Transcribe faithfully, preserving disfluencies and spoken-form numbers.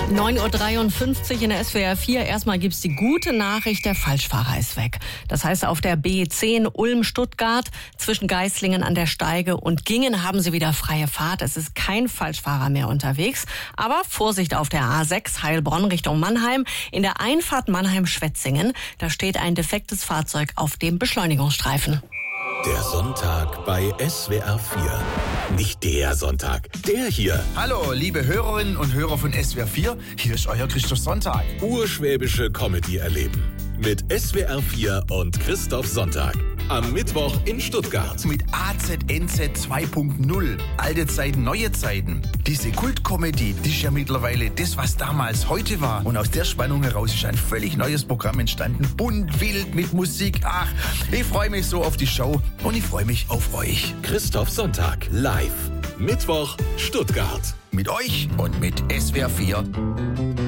neun Uhr dreiundfünfzig in der S W R vier. Erstmal gibt's die gute Nachricht, der Falschfahrer ist weg. Das heißt, auf der B zehn Ulm-Stuttgart zwischen Geislingen an der Steige und Gingen haben sie wieder freie Fahrt. Es ist kein Falschfahrer mehr unterwegs. Aber Vorsicht auf der A sechs Heilbronn Richtung Mannheim. In der Einfahrt Mannheim-Schwetzingen, da steht ein defektes Fahrzeug auf dem Beschleunigungsstreifen. Der Sonntag bei S W R vier. Nicht der Sonntag, der hier. Hallo, liebe Hörerinnen und Hörer von S W R vier. Hier ist euer Christoph Sonntag. Urschwäbische Comedy erleben. Mit S W R vier und Christoph Sonntag. Am Mittwoch in Stuttgart. Mit A Z N Z zwei Punkt null. Alte Zeiten, neue Zeiten. Diese Kultkomödie, die ist ja mittlerweile das, was damals heute war. Und aus der Spannung heraus ist ein völlig neues Programm entstanden. Bunt, wild, mit Musik. Ach, ich freue mich so auf die Show und ich freue mich auf euch. Christoph Sonntag live. Mittwoch Stuttgart. Mit euch und mit S W R vier.